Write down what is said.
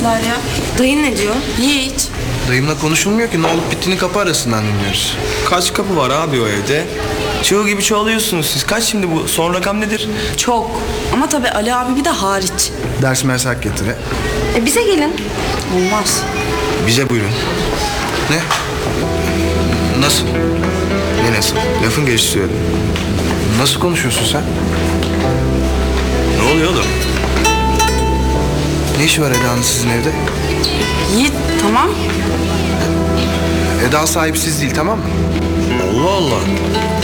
geldiler ya. Dayın ne diyor? Hiç. Dayımla konuşulmuyor ki, ne olup bittiğini kapı arasından dinliyoruz. Kaç kapı var abi o evde? Çığ gibi çoğalıyorsunuz siz. Kaç şimdi bu? Son rakam nedir? Çok. Ama tabii Ali abi bir de hariç. Ders mersak getire. Bize gelin. Olmaz. Bize buyurun. Ne? Nasıl? Ne nasıl? Lafın gelişi söyledim. Nasıl konuşuyorsun sen? Ne oluyor oğlum? Ne işi var Eda'nın sizin evde? Yiğit tamam. Eda sahipsiz değil, tamam mı? Allah Allah.